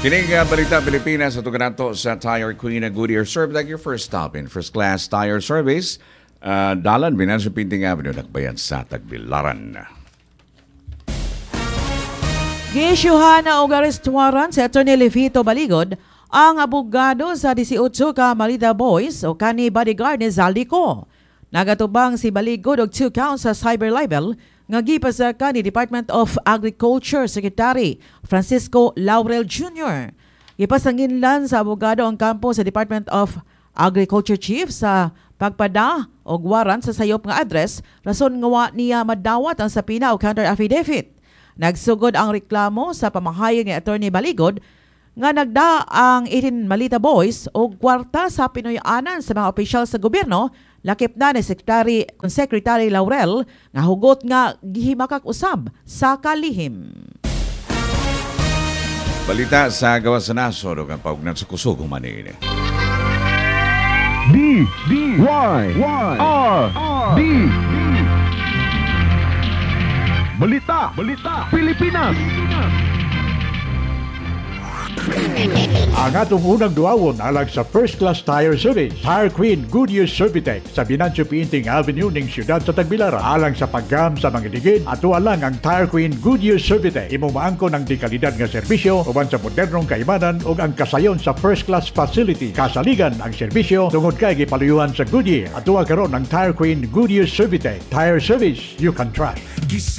Kining balita Pilipinas at nato sa Tire Queen Goodyear Serve like your first stop in first class tire service. Dalan binan sa Pinting Avenue nakbayan sa Tagbilaran. Giisyuhan na og arrest warrant sa Attorney Levito Baligod ang abogado sa 18 ka Malita Boys o kani bodyguard ni Zaldico. Nagatubang si Baligod og 2 counts sa cyber libel nga gipasaka ni Department of Agriculture Secretary Francisco Laurel Jr. Gipasanginlan sa abogado ang kampo sa Department of Agriculture Chief sa pagpada o warrant sa sayop nga address rason nga wa niya madawat ang sapina o counter affidavit. Nagsugod ang reklamo sa pamahayag ni Attorney Baligod nga nagda ang 18 Malita Boys o kwarta sa Pinoy-anan sa mga opisyal sa gobyerno, lakip na ni Secretary Laurel nga hugot nga gihimakak usab sa kalihim. Balita sa gawas sa nasod o ang paugnat sa kusog humanin. D-Y-R-D Balita Pilipinas. Ang atong unang duawon alang sa First Class Tire Service, Tire Queen Goodyear Servitec sa Binancio Pinting Avenue ning siyudad sa Tagbilaran. Alang sa paggam sa mga digid, ato alang ang Tire Queen Goodyear Servitec. Imo maangko ng dekalidad nga serbisyo uban sa modernong kaimanan ug ang kasayon sa First Class Facility. Kasaligan ang serbisyo tungod kay gipaluyuhan sa Goodyear. Ato karon ang Tire Queen Goodyear Servitec. Tire service you can trust.